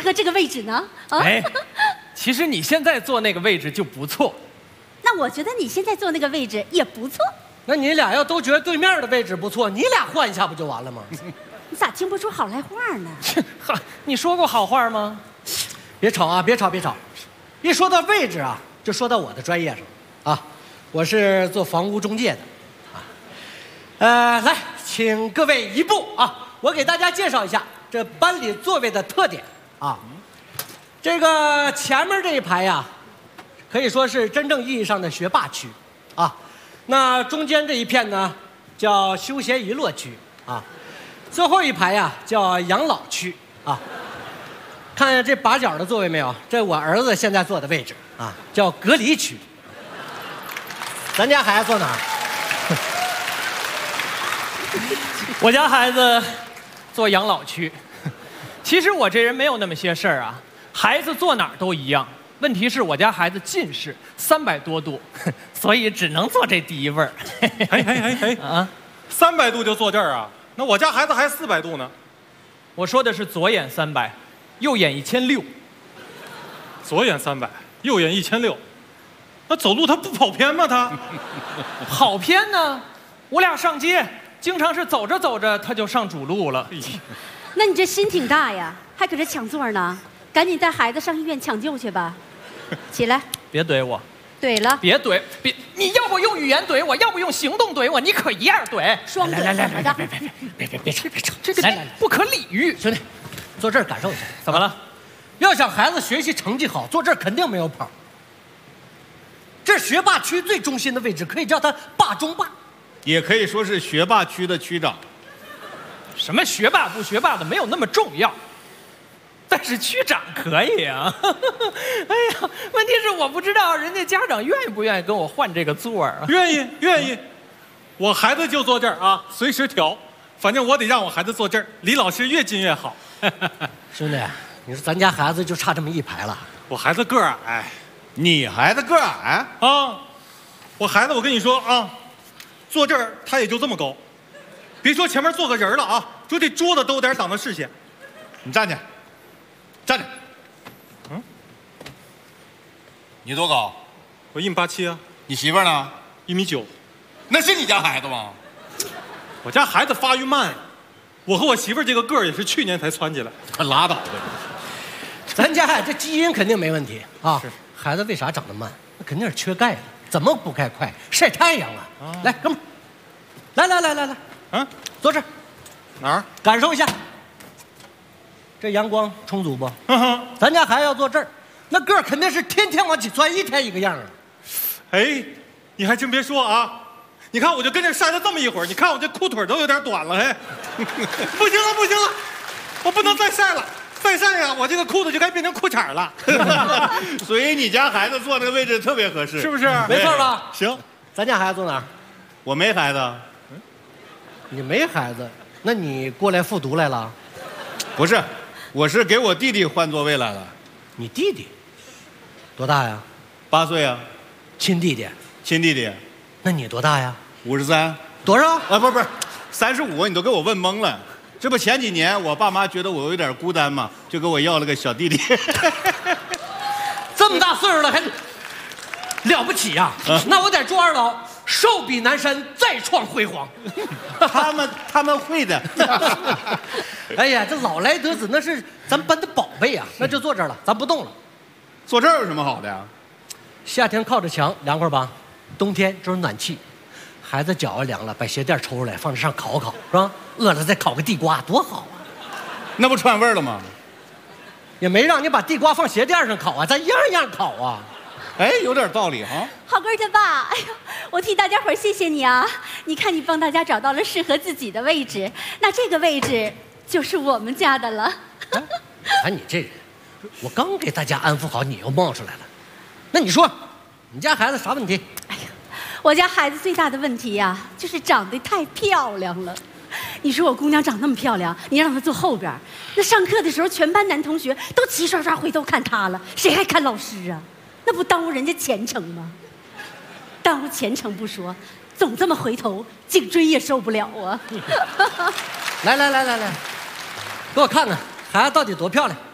合这个位置呢？啊， 哎，其实你现在坐那个位置就不错。 那我觉得你现在坐那个位置也不错。 那你俩要都觉得对面的位置不错，你俩换一下不就完了吗？ 你咋听不出好赖话呢？ 哈，你说过好话吗？ 别吵啊，别吵，别吵！一说到位置啊，就说到我的专业上啊，我是做房屋中介的啊。来，请各位一步啊，我给大家介绍一下这班里座位的特点啊。这个前面这一排呀，可以说是真正意义上的学霸区啊。那中间这一片呢，叫休闲娱乐区啊。最后一排呀，叫养老区啊。看见这把角的座位没有？这我儿子现在坐的位置啊，叫隔离区。咱家孩子坐哪儿？ 我家孩子坐养老区。其实我这人没有那么些事儿啊，孩子坐哪儿都一样。问题是我家孩子近视300多度，所以只能坐这第一位儿。 哎啊，300度就坐这儿啊？那我家孩子还400度呢。 我说的是左眼300，右眼1600。 左眼300，右眼1600，那走路他不跑偏吗？他跑偏呢？我俩上街，经常是走着走着他就上主路了。 那你这心挺大呀，还搁这抢座呢？赶紧带孩子上医院抢救去吧。起来， 别怼我。 怼了。 别怼，别！你要不用语言怼我，要不用行动怼我，你可一样怼。 双怼。 来，别吵， 这个来， 不可理喻。 兄弟，坐这儿感受一下。 怎么了？ 要想孩子学习成绩好，坐这儿肯定没有跑。这是学霸区最中心的位置，可以叫他霸中霸， 也可以说是学霸区的区长。 什么学霸不学霸的没有那么重要，但是区长可以啊。哎呀，问题是我不知道人家家长愿意不愿意跟我换这个座啊？ 愿意。我孩子就坐这儿啊，随时调。反正我得让我孩子坐这儿，离老师越近越好。 兄弟，你说咱家孩子就差这么一排了。 我孩子个儿矮。 你孩子个儿矮啊？我孩子，我跟你说啊，坐这儿他也就这么高，别说前面坐个人了啊，就这桌子都有点挡他视线。 你站起，站起。 嗯， 你多高？ 我1米87啊。 你媳妇儿呢 ？1米9。 那是你家孩子吗？ 我家孩子发育慢，我和我媳妇儿这个个儿也是去年才窜起来。 拉倒吧。 咱家这基因肯定没问题啊。 是。 孩子为啥长得慢？那肯定是缺钙了。怎么补钙快？晒太阳啊！来，哥们儿，来， 啊， 坐这儿， 哪儿？ 感受一下，这阳光充足不？ 嗯咱家孩子要坐这儿，那个儿肯定是天天往起窜，一天一个样啊。 哎，你还真别说啊，你看我就跟这晒了这么一会儿，你看我这裤腿都有点短了，哎，不行了，我不能再晒了。再晒呀，我这个裤子就该变成裤衩了。 所以你家孩子坐那个位置特别合适， 是不是？ 没错吧？ 行， 咱家孩子坐哪儿？ 我没孩子。 你没孩子，那你过来复读来了？ 不是，我是给我弟弟换座位来了。 你弟弟多大呀 ？8岁啊。 亲弟弟。 亲弟弟。 那你多大呀 ？53。 多少？ 啊，不是，35，你都给我问懵了。这不前几年我爸妈觉得我有点孤单嘛，就给我要了个小弟弟。 这么大岁数了还了不起呀、那我在住2楼，寿比南山，再创辉煌。 他们会的。 哎呀，这老来得子那是咱班的宝贝啊，那就坐这儿了，咱不动了。 坐这儿有什么好的呀？ 夏天靠着墙凉快吧，冬天就是暖气。孩子脚凉了，把鞋垫抽出来放这上烤烤，是吧？饿了再烤个地瓜，多好啊！ 那不串味儿了吗？ 也没让你把地瓜放鞋垫上烤啊，咱样样烤啊。 哎，有点道理哈。 好哥他爸，哎呀，我替大家伙谢谢你啊！你看你帮大家找到了适合自己的位置，那这个位置就是我们家的了。 哎，你这人，我刚给大家安抚好，你又冒出来了。那你说，你家孩子啥问题？ 哎呀，我家孩子最大的问题呀，就是长得太漂亮了。你说我姑娘长那么漂亮，你让她坐后边，那上课的时候全班男同学都齐刷刷回头看她了，谁还看老师啊？那不耽误人家前程吗？耽误前程不说，总这么回头，颈椎也受不了啊！ 来，给我看看孩子到底多漂亮。